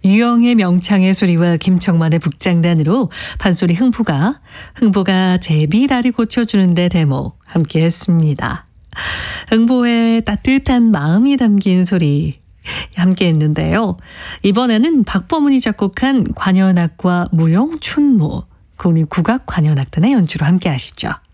유영의 명창의 소리와 김청만의 북장단으로 판소리 흥보가 제비 다리 고쳐주는데 대목 함께 했습니다. 흥보의 따뜻한 마음이 담긴 소리 함께 했는데요. 이번에는 박범은이 작곡한 관현악과 무용 춘모 국립국악관현악단의 연주로 함께 하시죠.